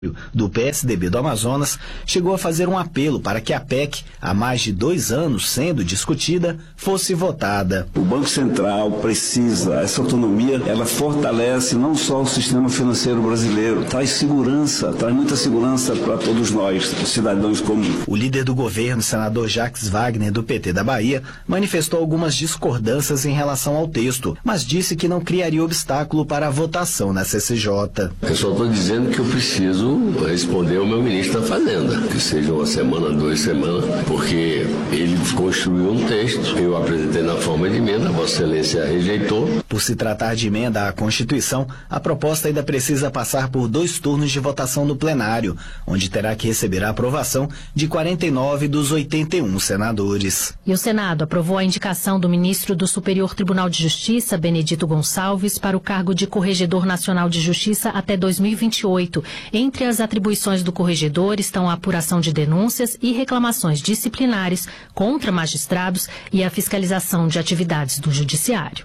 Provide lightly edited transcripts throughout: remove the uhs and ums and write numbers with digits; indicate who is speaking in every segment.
Speaker 1: do PSDB do Amazonas chegou a fazer um apelo para que a PEC, há mais de 2 anos sendo discutida, fosse votada.
Speaker 2: O Banco Central precisa, essa autonomia, ela fortalece não só o sistema financeiro brasileiro, traz segurança, traz muita segurança para todos nós, cidadãos comuns.
Speaker 1: O líder do governo, senador Jacques Wagner, do PT da Bahia, manifestou algumas discordâncias em relação ao texto, mas disse que não criaria obstáculo para a votação na CCJ.
Speaker 3: Eu só estou dizendo que eu preciso responder ao meu ministro da Fazenda, que seja 1 semana, 2 semanas, porque ele construiu um texto, eu apresentei na forma de emenda, a Vossa Excelência rejeitou.
Speaker 1: Por se tratar de emenda à Constituição, a proposta ainda precisa passar por 2 turnos de votação no plenário, onde terá que receber a aprovação de 49 dos 81 senadores.
Speaker 4: E o Senado aprovou a indicação do ministro do Superior Tribunal de Justiça, Benedito Gonçalves, para o cargo de Corregedor Nacional de Justiça até 2028. Entre as atribuições do corregedor estão a apuração de denúncias e reclamações disciplinares contra magistrados e a fiscalização de atividades do Judiciário.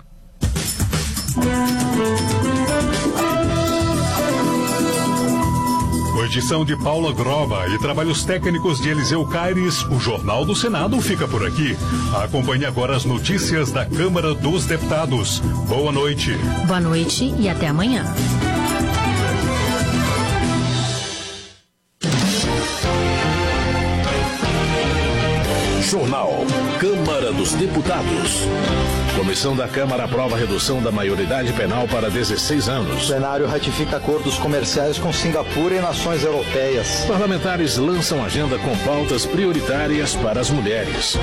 Speaker 5: Com edição de Paula Grova e trabalhos técnicos de Eliseu Caires, o Jornal do Senado fica por aqui. Acompanhe agora as notícias da Câmara dos Deputados. Boa noite.
Speaker 4: Boa noite e até amanhã.
Speaker 6: Jornal Câmara dos Deputados. Comissão da Câmara aprova a redução da maioridade penal para 16 anos.
Speaker 7: O plenário ratifica acordos comerciais com Singapura e nações europeias.
Speaker 6: Parlamentares lançam agenda com pautas prioritárias para as mulheres.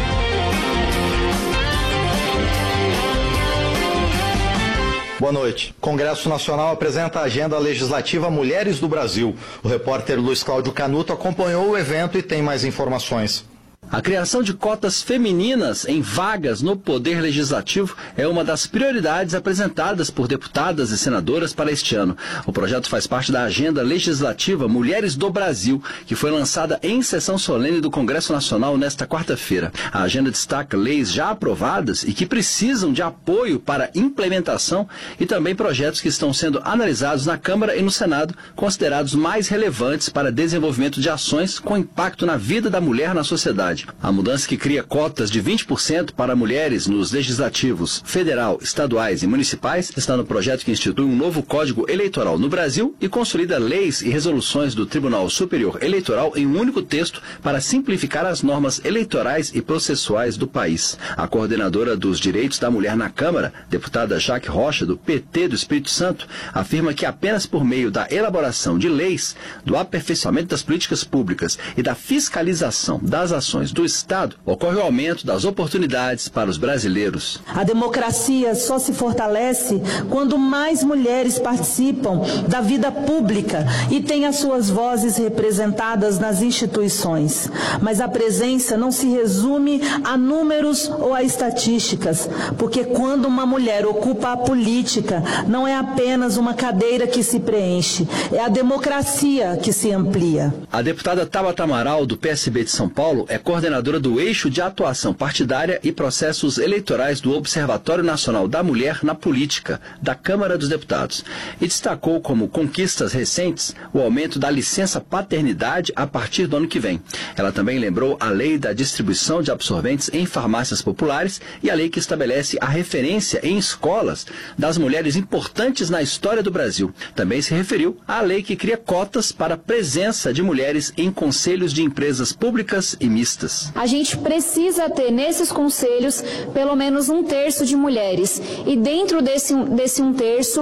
Speaker 7: Boa noite. Congresso Nacional apresenta a agenda legislativa Mulheres do Brasil. O repórter Luiz Cláudio Canuto acompanhou o evento e tem mais informações.
Speaker 8: A criação de cotas femininas em vagas no Poder Legislativo é uma das prioridades apresentadas por deputadas e senadoras para este ano. O projeto faz parte da Agenda Legislativa Mulheres do Brasil, que foi lançada em sessão solene do Congresso Nacional nesta quarta-feira. A agenda destaca leis já aprovadas e que precisam de apoio para implementação e também projetos que estão sendo analisados na Câmara e no Senado, considerados mais relevantes para desenvolvimento de ações com impacto na vida da mulher na sociedade. A mudança que cria cotas de 20% para mulheres nos legislativos federal, estaduais e municipais está no projeto que institui um novo Código Eleitoral no Brasil e consolida leis e resoluções do Tribunal Superior Eleitoral em um único texto para simplificar as normas eleitorais e processuais do país. A coordenadora dos direitos da mulher na Câmara, deputada Jaque Rocha, do PT do Espírito Santo, afirma que apenas por meio da elaboração de leis, do aperfeiçoamento das políticas públicas e da fiscalização das ações do Estado, ocorre o aumento das oportunidades para os brasileiros.
Speaker 9: A democracia só se fortalece quando mais mulheres participam da vida pública e têm as suas vozes representadas nas instituições. Mas a presença não se resume a números ou a estatísticas, porque quando uma mulher ocupa a política, não é apenas uma cadeira que se preenche, é a democracia que se amplia.
Speaker 8: A deputada Tabata Amaral, do PSB de São Paulo, é coordenadora do Eixo de Atuação Partidária e Processos Eleitorais do Observatório Nacional da Mulher na Política, da Câmara dos Deputados, e destacou como conquistas recentes o aumento da licença paternidade a partir do ano que vem. Ela também lembrou a lei da distribuição de absorventes em farmácias populares e a lei que estabelece a referência em escolas das mulheres importantes na história do Brasil. Também se referiu à lei que cria cotas para a presença de mulheres em conselhos de empresas públicas e mistas.
Speaker 10: A gente precisa ter nesses conselhos pelo menos 1/3 de mulheres e dentro desse um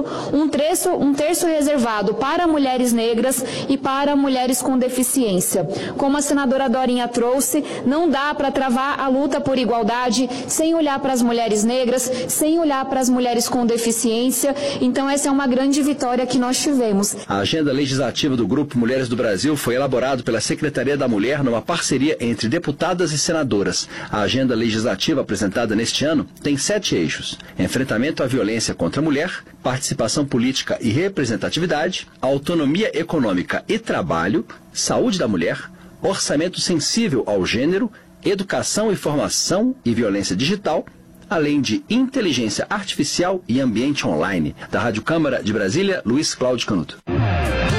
Speaker 10: terço reservado para mulheres negras e para mulheres com deficiência. Como a senadora Dorinha trouxe, não dá para travar a luta por igualdade sem olhar para as mulheres negras, sem olhar para as mulheres com deficiência. Então essa é uma grande vitória que nós tivemos.
Speaker 8: A agenda legislativa do Grupo Mulheres do Brasil foi elaborada pela Secretaria da Mulher numa parceria entre deputadas e senadoras. A agenda legislativa apresentada neste ano tem 7 eixos: enfrentamento à violência contra a mulher, participação política e representatividade, autonomia econômica e trabalho, saúde da mulher, orçamento sensível ao gênero, educação e formação e violência digital, além de inteligência artificial e ambiente online. Da Rádio Câmara de Brasília, Luiz Cláudio Canuto.